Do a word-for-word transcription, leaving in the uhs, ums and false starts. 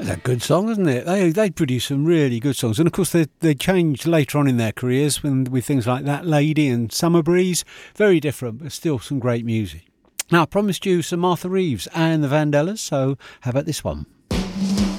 That's a good song, isn't it? They they produced some really good songs, and of course they they changed later on in their careers when, with things like That Lady and Summer Breeze. Very different, but still some great music. Now, I promised you some Martha Reeves and the Vandellas, so how about this one?